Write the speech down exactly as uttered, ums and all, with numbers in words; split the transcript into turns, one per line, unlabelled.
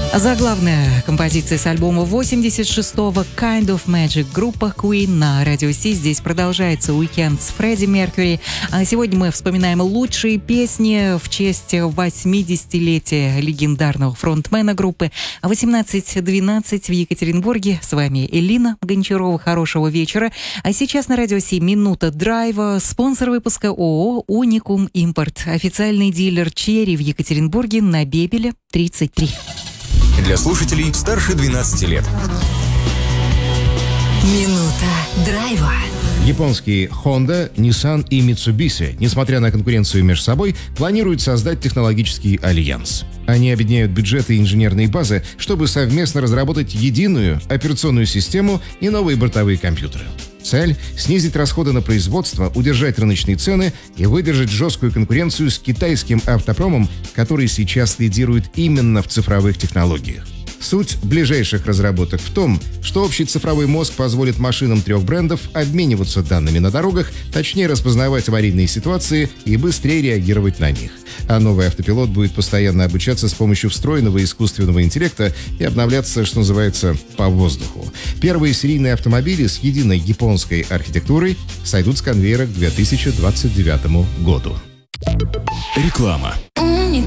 Заглавная композиция с альбома восемьдесят шестого «Kind of Magic» группа Queen на Радио Си. Здесь продолжается уикенд с Фредди Меркьюри. А сегодня мы вспоминаем лучшие песни в честь восьмидесятилетия легендарного фронтмена группы. восемнадцать двенадцать в Екатеринбурге. С вами Элина Гончарова. Хорошего вечера. А сейчас на Радио Си минута драйва. Спонсор выпуска ООО «Уникум Импорт». Официальный дилер черри в Екатеринбурге на Бебеля тридцать три.
Для слушателей старше двенадцати лет.
Минута драйва.
Японские Honda, Nissan и Mitsubishi, несмотря на конкуренцию между собой, планируют создать технологический альянс. Они объединяют бюджеты и инженерные базы, чтобы совместно разработать единую операционную систему и новые бортовые компьютеры. Цель – снизить расходы на производство, удержать рыночные цены и выдержать жесткую конкуренцию с китайским автопромом, который сейчас лидирует именно в цифровых технологиях. Суть ближайших разработок в том, что общий цифровой мозг позволит машинам трех брендов обмениваться данными на дорогах, точнее распознавать аварийные ситуации и быстрее реагировать на них. А новый автопилот будет постоянно обучаться с помощью встроенного искусственного интеллекта и обновляться, что называется, по воздуху. Первые серийные автомобили с единой японской архитектурой сойдут с конвейера к две тысячи двадцать девятому году.
Реклама.